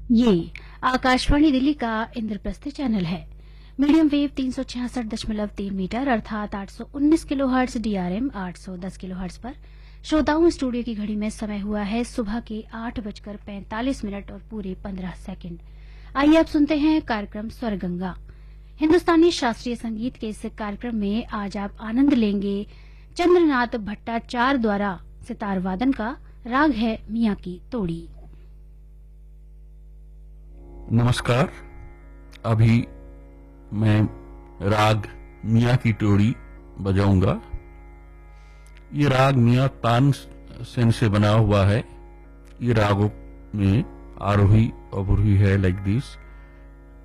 ये आकाशवाणी दिल्ली का इंद्रप्रस्थ चैनल है। मीडियम वेव 366.3 मीटर अर्थात 819 किलोहर्ट्ज डीआरएम 810 किलोहर्ट्ज पर श्रोताओं स्टूडियो की घड़ी में समय हुआ है सुबह के 8:45 और पूरे 15 सेकंड। आइए आप सुनते हैं कार्यक्रम स्वरगंगा। हिंदुस्तानी शास्त्रीय संगीत के इस कार्यक्रम में आज आप आनंद लेंगे चंद्रनाथ भट्टाचार्य द्वारा सितार वादन का। राग है मियां की तोड़ी। नमस्कार। अभी मैं राग मियां की टोड़ी बजाऊंगा। ये राग मियां तानसेन से बना हुआ है। ये रागों में आरोही अवरोही है लाइक दिस।